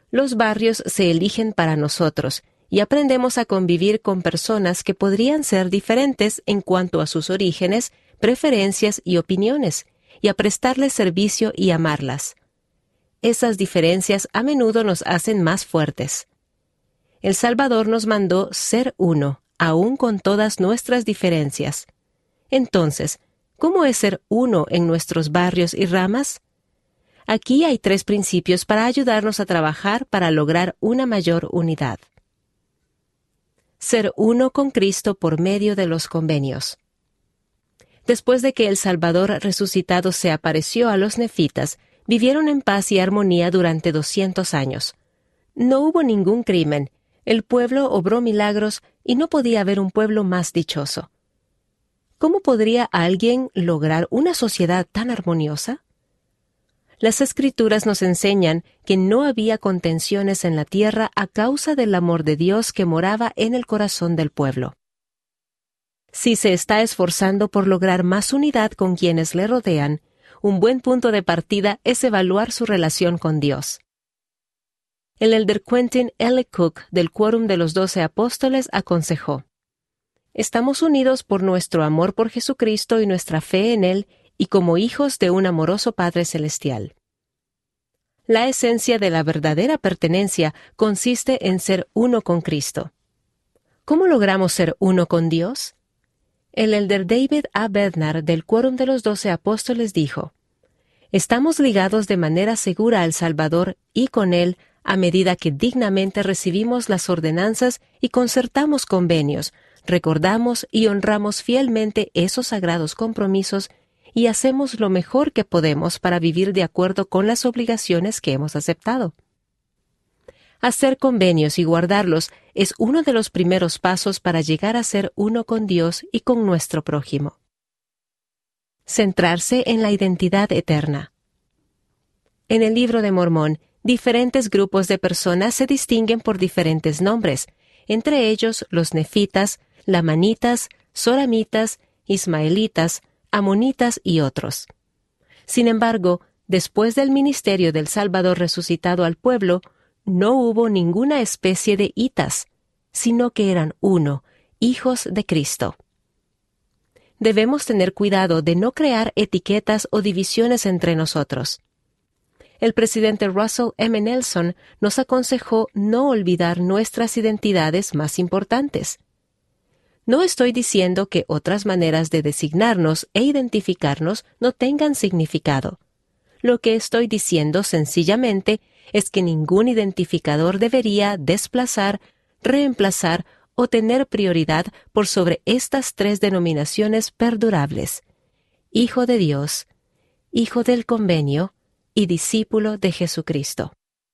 Los barrios se eligen para nosotros y aprendemos a convivir con personas que podrían ser diferentes en cuanto a sus orígenes, preferencias y opiniones, y a prestarles servicio y amarlas. Esas diferencias a menudo nos hacen más fuertes. El Salvador nos mandó ser uno, aun con todas nuestras diferencias. Entonces, ¿cómo es ser uno en nuestros barrios y ramas? Aquí hay 3 principios para ayudarnos a trabajar para lograr una mayor unidad. Ser uno con Cristo por medio de los convenios. Después de que el Salvador resucitado se apareció a los nefitas, vivieron en paz y armonía durante 200 años. No hubo ningún crimen, el pueblo obró milagros y no podía haber un pueblo más dichoso. ¿Cómo podría alguien lograr una sociedad tan armoniosa? Las Escrituras nos enseñan que no había contenciones en la tierra a causa del amor de Dios que moraba en el corazón del pueblo. Si se está esforzando por lograr más unidad con quienes le rodean, un buen punto de partida es evaluar su relación con Dios. El elder Quentin L. Cook del Quórum de los 12 Apóstoles aconsejó: «Estamos unidos por nuestro amor por Jesucristo y nuestra fe en Él, y como hijos de un amoroso Padre Celestial». La esencia de la verdadera pertenencia consiste en ser uno con Cristo. ¿Cómo logramos ser uno con Dios? El elder David A. Bednar del Quórum de los 12 Apóstoles dijo: «Estamos ligados de manera segura al Salvador y con Él a medida que dignamente recibimos las ordenanzas y concertamos convenios, recordamos y honramos fielmente esos sagrados compromisos y hacemos lo mejor que podemos para vivir de acuerdo con las obligaciones que hemos aceptado». Hacer convenios y guardarlos es uno de los primeros pasos para llegar a ser uno con Dios y con nuestro prójimo. Centrarse en la identidad eterna. En el Libro de Mormón, diferentes grupos de personas se distinguen por diferentes nombres, entre ellos los nefitas, lamanitas, soramitas, ismaelitas, amonitas y otros. Sin embargo, después del ministerio del Salvador resucitado al pueblo, no hubo ninguna especie de itas, sino que eran uno, hijos de Cristo. Debemos tener cuidado de no crear etiquetas o divisiones entre nosotros. El presidente Russell M. Nelson nos aconsejó no olvidar nuestras identidades más importantes. No estoy diciendo que otras maneras de designarnos e identificarnos no tengan significado. Lo que estoy diciendo sencillamente es que ningún identificador debería desplazar, reemplazar o tener prioridad por sobre estas 3 denominaciones perdurables: Hijo de Dios, Hijo del Convenio y discípulo de Jesucristo.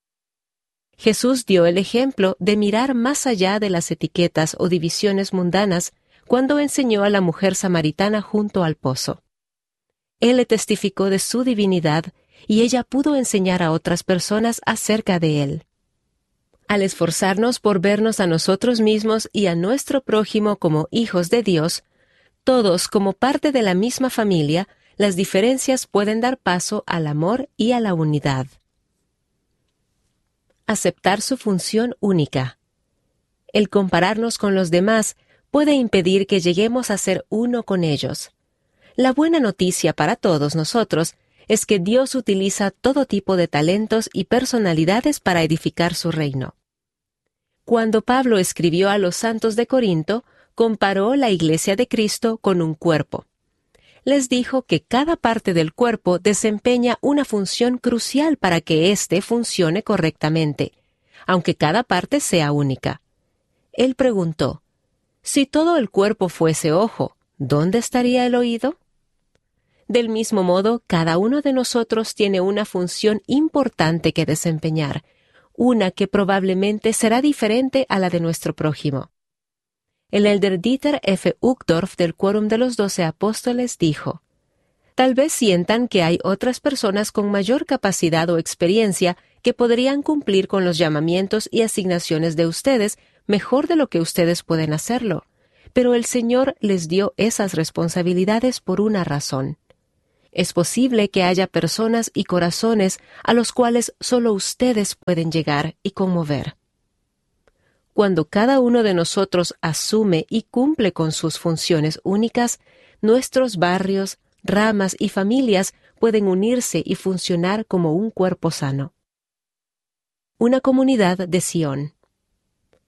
Jesús dio el ejemplo de mirar más allá de las etiquetas o divisiones mundanas cuando enseñó a la mujer samaritana junto al pozo. Él le testificó de su divinidad y ella pudo enseñar a otras personas acerca de Él. Al esforzarnos por vernos a nosotros mismos y a nuestro prójimo como hijos de Dios, todos como parte de la misma familia, las diferencias pueden dar paso al amor y a la unidad. Aceptar su función única. El compararnos con los demás puede impedir que lleguemos a ser uno con ellos. La buena noticia para todos nosotros es que Dios utiliza todo tipo de talentos y personalidades para edificar su reino. Cuando Pablo escribió a los santos de Corinto, comparó la iglesia de Cristo con un cuerpo. Les dijo que cada parte del cuerpo desempeña una función crucial para que éste funcione correctamente, aunque cada parte sea única. Él preguntó: «Si todo el cuerpo fuese ojo, ¿dónde estaría el oído?». Del mismo modo, cada uno de nosotros tiene una función importante que desempeñar, una que probablemente será diferente a la de nuestro prójimo. El elder Dieter F. Uchtdorf del Quórum de los 12 Apóstoles dijo: «Tal vez sientan que hay otras personas con mayor capacidad o experiencia que podrían cumplir con los llamamientos y asignaciones de ustedes mejor de lo que ustedes pueden hacerlo, pero el Señor les dio esas responsabilidades por una razón. Es posible que haya personas y corazones a los cuales solo ustedes pueden llegar y conmover. Cuando cada uno de nosotros asume y cumple con sus funciones únicas, nuestros barrios, ramas y familias pueden unirse y funcionar como un cuerpo sano. Una comunidad de Sion.